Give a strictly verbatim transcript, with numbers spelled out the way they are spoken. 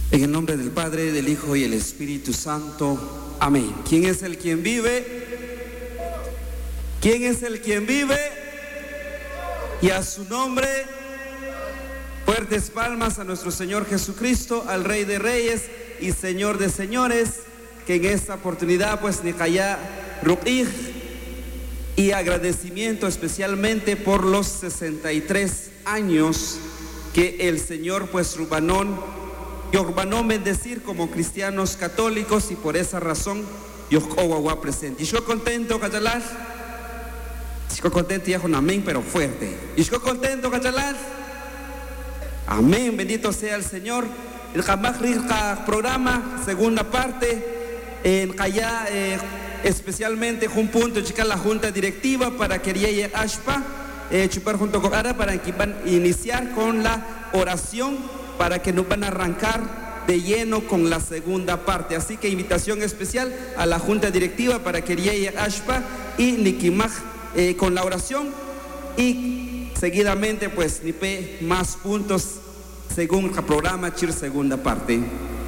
En el nombre del Padre, del Hijo y el Espíritu Santo. Amén. ¿Quién es el quien vive? ¿Quién es el quien vive? Y a su nombre, fuertes palmas a nuestro Señor Jesucristo, al Rey de Reyes y Señor de Señores, que en esta oportunidad pues Nikaya Rukij, y agradecimiento especialmente por los sesenta y tres años que el Señor pues Rubanón y Urbanón bendecir como cristianos católicos, y por esa razón yo Owawa presente. Y yo contento, Cachalar. Yo contento y hago un amén, pero fuerte. Y yo contento, Cachalar. Amén, bendito sea el Señor. El Jamaj Rilka programa, segunda parte, en Callá, eh, especialmente un punto, chica la junta directiva para que Rieye Ashpa, eh, chupar junto con Ara, para que van a iniciar con la oración, para que nos van a arrancar de lleno con la segunda parte. Así que invitación especial a la junta directiva para que Rieye Ashpa y Nikimaj eh, con la oración, y seguidamente pues Nipe más puntos según el programa Chir segunda parte.